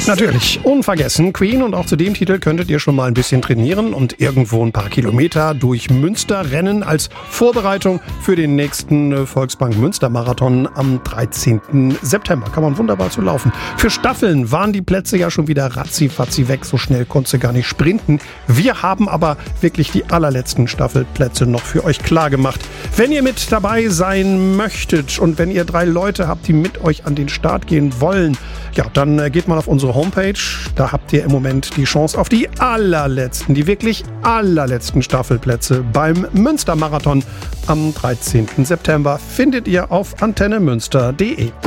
Natürlich, unvergessen, Queen, und auch zu dem Titel könntet ihr schon mal ein bisschen trainieren und irgendwo ein paar Kilometer durch Münster rennen als Vorbereitung für den nächsten Volksbank Münster Marathon am 13. September. Kann man wunderbar zu laufen. Für Staffeln waren die Plätze ja schon wieder ratzi-fatzi weg, so schnell konntest du gar nicht sprinten. Wir haben aber wirklich die allerletzten Staffelplätze noch für euch klar gemacht. Wenn ihr mit dabei sein möchtet und wenn ihr 3 Leute habt, die mit euch an den Start gehen wollen, ja, dann geht mal auf unsere Homepage. Da habt ihr im Moment die Chance auf die wirklich allerletzten Staffelplätze beim Münster Marathon am 13. September. Findet ihr auf antennemünster.de.